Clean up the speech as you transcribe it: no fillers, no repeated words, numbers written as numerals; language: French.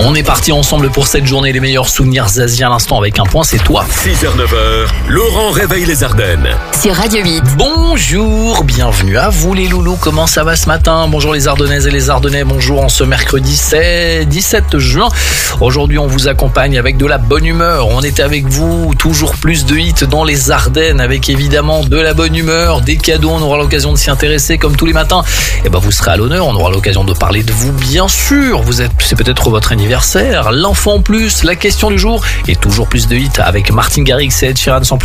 On est parti ensemble pour cette journée. Les meilleurs souvenirs Zazie à l'instant avec un point, c'est toi. 6h-9h, Laurent réveille les Ardennes. Sur Radio 8. Bonjour, bienvenue à vous les loulous. Comment ça va ce matin? Bonjour les Ardennaises et les Ardennais. Bonjour en ce mercredi 17 juin. Aujourd'hui, on vous accompagne avec de la bonne humeur. On est avec vous, toujours plus de hits dans les Ardennes avec évidemment de la bonne humeur, des cadeaux. On aura l'occasion de s'y intéresser comme tous les matins. Et vous serez à l'honneur. On aura l'occasion de parler de vous, bien sûr. C'est peut-être votre anniversaire, l'enfant plus, la question du jour et toujours plus de hits avec Martin Garrix et Ed Sheeran sans plus.